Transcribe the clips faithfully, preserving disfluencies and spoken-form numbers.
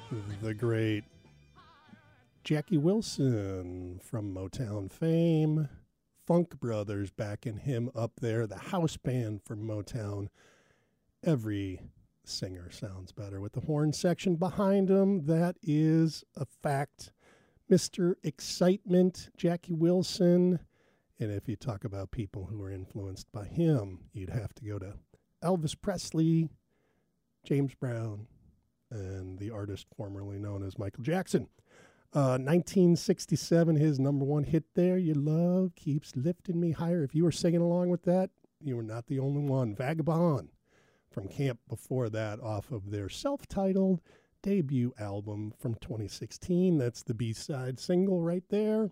The great Jackie Wilson from Motown fame. Funk Brothers backing him up there. The house band from Motown. Every singer sounds better with the horn section behind him. That is a fact. Mister Excitement, Jackie Wilson. And if you talk about people who were influenced by him, you'd have to go to Elvis Presley, James Brown, and the artist formerly known as Michael Jackson. Uh, nineteen sixty-seven, his number one hit there, Your Love Keeps Lifting Me Higher. If you were singing along with that, you were not the only one. Vagabond from Camp before that, off of their self-titled debut album from twenty sixteen. That's the B-side single right there.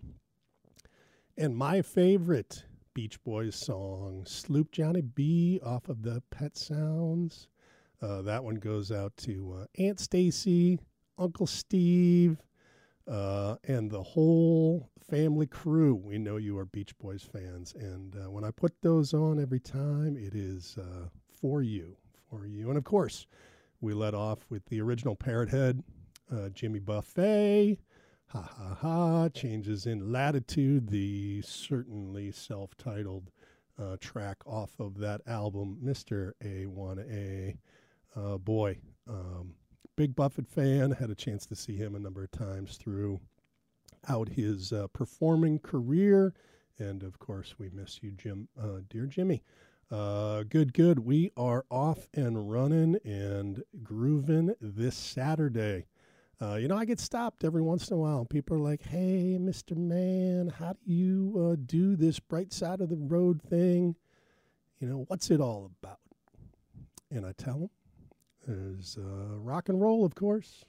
And my favorite Beach Boys song, Sloop Johnny B, off of the Pet Sounds. Uh, that one goes out to uh, Aunt Stacy, Uncle Steve, uh, and the whole family crew. We know you are Beach Boys fans. And uh, when I put those on every time, it is uh, for you, for you. And, of course, we let off with the original Parrot Head, uh, Jimmy Buffett. Ha, ha, ha. Changes in Latitude, the certainly self-titled uh, track off of that album, Mister A one A. Uh, boy, um, big Buffett fan. Had a chance to see him a number of times throughout his uh, performing career. And, of course, we miss you, Jim, uh, dear Jimmy. Uh, good, good. We are off and running and grooving this Saturday. Uh, you know, I get stopped every once in a while. People are like, hey, Mister Man, how do you uh, do this bright side of the road thing? You know, what's it all about? And I tell them, there's uh, rock and roll, of course,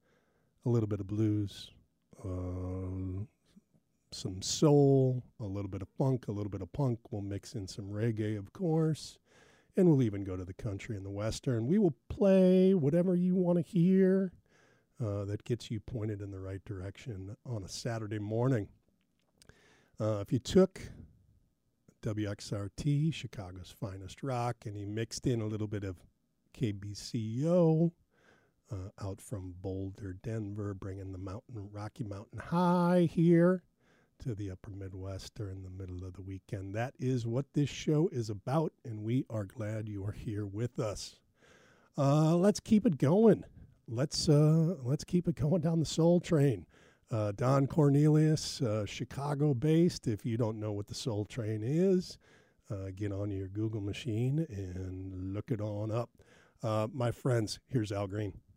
a little bit of blues, uh, some soul, a little bit of funk, a little bit of punk. We'll mix in some reggae, of course, and we'll even go to the country and the western. We will play whatever you want to hear uh, that gets you pointed in the right direction on a Saturday morning. Uh, if you took W X R T, Chicago's finest rock, and you mixed in a little bit of K B C O, uh, out from Boulder, Denver, bringing the mountain, Rocky Mountain High here to the upper Midwest during the middle of the weekend. That is what this show is about, and we are glad you are here with us. Uh, let's keep it going. Let's uh, let's keep it going down the Soul Train. Uh, Don Cornelius, uh, Chicago-based. If you don't know what the Soul Train is, uh, get on your Google machine and look it on up. Uh, my friends, here's Al Green.